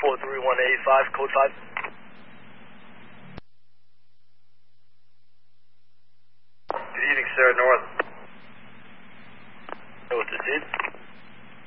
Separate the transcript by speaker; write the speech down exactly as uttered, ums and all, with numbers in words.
Speaker 1: four three one eight five, code five.
Speaker 2: Good evening, sir. North